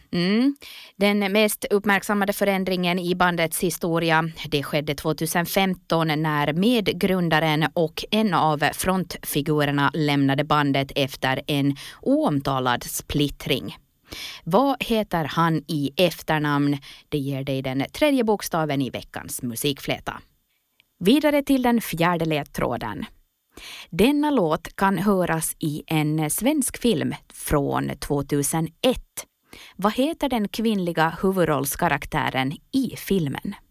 Den mest uppmärksammade förändringen i bandets historia, det skedde 2015 när medgrundaren och en av frontfigurerna lämnade bandet efter en oomtalad splittring. Vad heter han i efternamn? Det ger dig den tredje bokstaven i veckans musikfläta. Vidare till den fjärde ledtråden. Denna låt kan höras i en svensk film från 2001. Vad heter den kvinnliga huvudrollskaraktären i filmen?